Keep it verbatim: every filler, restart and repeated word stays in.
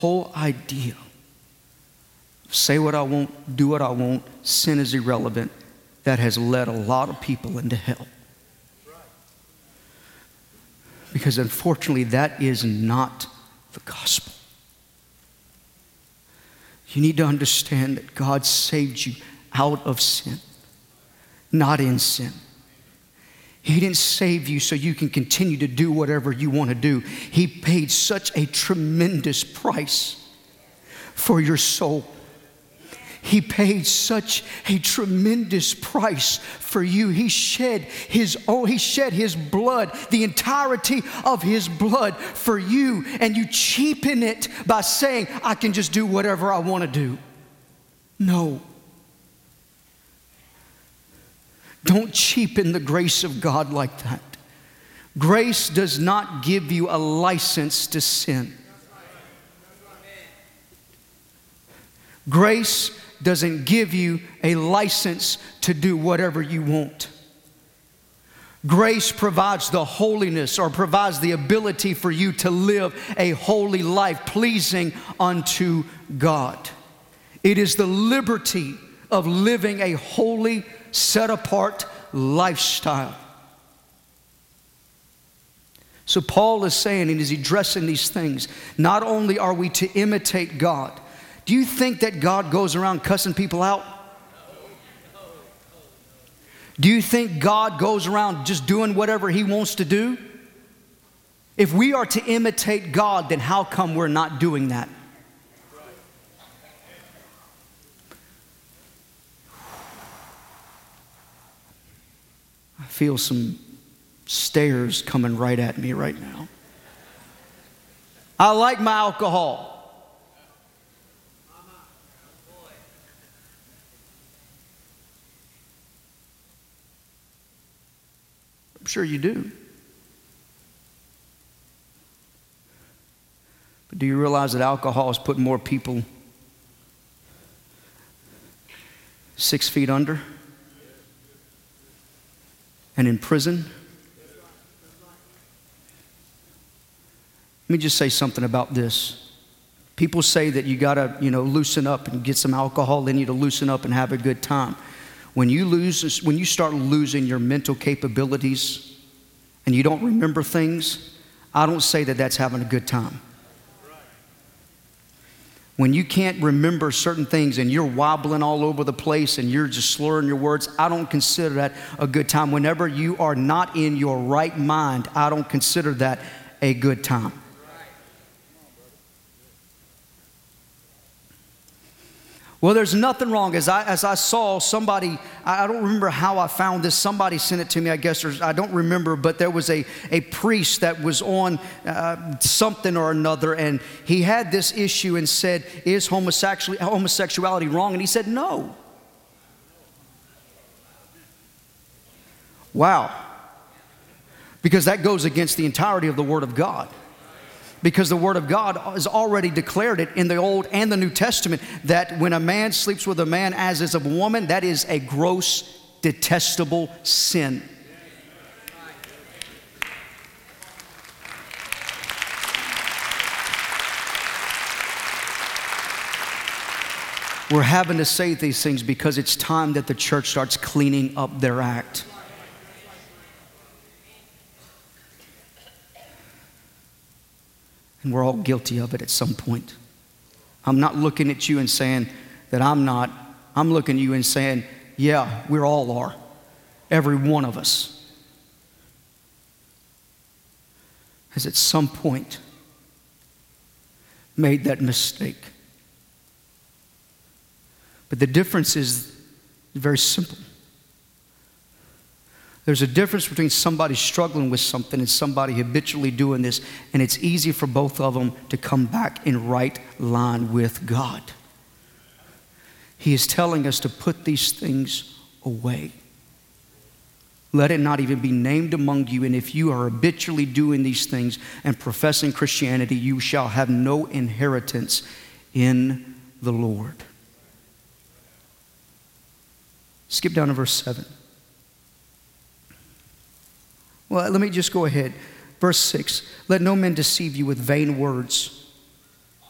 whole idea of say what I want, do what I want, sin is irrelevant, that has led a lot of people into hell. Because unfortunately, that is not the gospel. You need to understand that God saved you out of sin, not in sin. He didn't save you so you can continue to do whatever you want to do. He paid such a tremendous price for your soul. He paid such a tremendous price for you. He shed his own, he shed his blood, the entirety of his blood for you, and you cheapen it by saying, I can just do whatever I want to do. No. Don't cheapen the grace of God like that. Grace does not give you a license to sin. Grace doesn't give you a license to do whatever you want. Grace provides the holiness, or provides the ability for you to live a holy life pleasing unto God. It is the liberty of living a holy, set-apart lifestyle. So Paul is saying, and he's addressing these things, not only are we to imitate God. Do you think that God goes around cussing people out? Do you think God goes around just doing whatever he wants to do? If we are to imitate God, then how come we're not doing that? I feel some stares coming right at me right now. I like my alcohol. I'm sure you do. But do you realize that alcohol has put more people six feet under and in prison? Let me just say something about this. People say that you gotta, you know, loosen up and get some alcohol. They need to loosen up and have a good time. When you lose, when you start losing your mental capabilities and you don't remember things, I don't say that that's having a good time. When you can't remember certain things and you're wobbling all over the place and you're just slurring your words, I don't consider that a good time. Whenever you are not in your right mind, I don't consider that a good time. Well, there's nothing wrong. As I, as I saw somebody, I don't remember how I found this. Somebody sent it to me, I guess, or I don't remember, but there was a, a priest that was on uh, something or another, and he had this issue and said, is homosexuality, homosexuality wrong? And he said, no. Wow. Because that goes against the entirety of the Word of God. Because the Word of God has already declared it in the Old and the New Testament that when a man sleeps with a man as is of a woman, that is a gross, detestable sin. We're having to say these things because it's time that the church starts cleaning up their act. And we're all guilty of it at some point. I'm not looking at you and saying that I'm not. I'm looking at you and saying, yeah, we all are. Every one of us has at some point made that mistake. But the difference is very simple. There's a difference between somebody struggling with something and somebody habitually doing this, and it's easy for both of them to come back in right line with God. He is telling us to put these things away. Let it not even be named among you, and if you are habitually doing these things and professing Christianity, you shall have no inheritance in the Lord. Skip down to verse seven. Well, let me just go ahead. Verse six, let no man deceive you with vain words.